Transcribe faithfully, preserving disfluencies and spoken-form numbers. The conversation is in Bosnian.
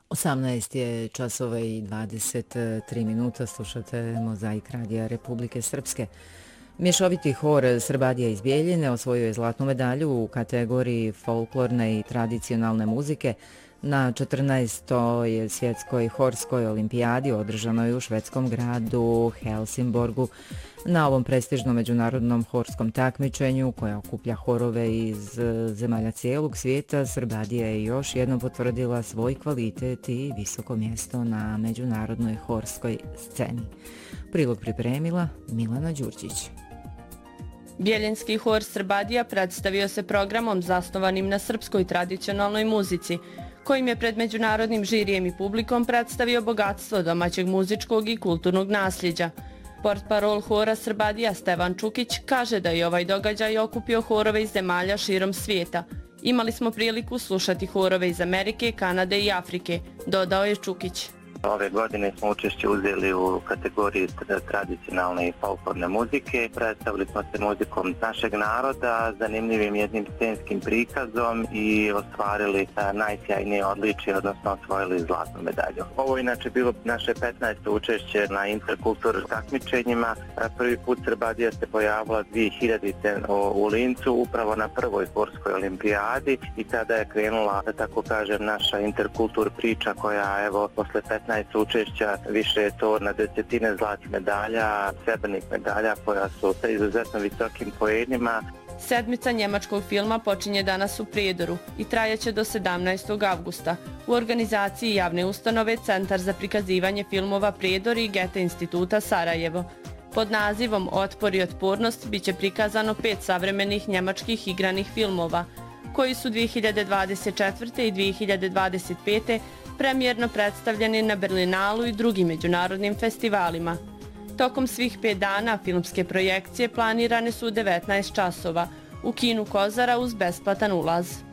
osamnaest je časova i dvadeset tri minuta, slušate Mozaik radija Republike Srpske. Mješoviti hor Srbadija iz Bijeljine osvojio je zlatnu medalju u kategoriji folklorne i tradicionalne muzike na četrnaestoj svjetskoj horskoj olimpijadi održanoj u švedskom gradu Helsingborgu. Na ovom prestižnom međunarodnom horskom takmičenju koja okuplja horove iz zemalja cijelog svijeta, Srbadija je još jednom potvrdila svoj kvalitet i visoko mjesto na međunarodnoj horskoj sceni. Prilog pripremila Milana Đurđić. Bijeljinski hor Srbadija predstavio se programom zasnovanim na srpskoj tradicionalnoj muzici, kojim je pred međunarodnim žirijem i publikom predstavio bogatstvo domaćeg muzičkog i kulturnog nasljeđa. Portparol hora Srbadija Stevan Čukić kaže da je ovaj događaj okupio horove iz zemalja širom svijeta. Imali smo priliku slušati horove iz Amerike, Kanade i Afrike, dodao je Čukić. Ove godine smo učešće uzeli u kategoriji tradicionalne i folklorne muzike. Predstavili smo se muzikom našeg naroda, zanimljivim jednim scenskim prikazom i ostvarili najsjajnije odličje, odnosno osvojili zlatnu medalju. Ovo je inače bilo naše petnaesto učešće na interkulturnim takmičenjima. Prvi put Srbadija se pojavila dvije hiljadite u Lincu, upravo na prvoj horskoj olimpijadi, i tada je krenula, da tako kažem, naša interkultur priča koja, evo, posle petnaest učešća više je to na desetine zlatih medalja, srebrnih medalja koja su sa izuzetno visokim poenima. Sedmica njemačkog filma počinje danas u Prijedoru i trajaće do sedamnaestog avgusta. U organizaciji javne ustanove Centar za prikazivanje filmova Prijedor i Goethe instituta Sarajevo. Pod nazivom Otpor i otpornost biće prikazano pet savremenih njemačkih igranih filmova, koji su dvije hiljade dvadeset četvrte. i dvije hiljade dvadeset pete. premijerno predstavljeni na Berlinalu i drugim međunarodnim festivalima. Tokom svih pet dana filmske projekcije planirane su u devetnaest časova u kinu Kozara uz besplatan ulaz.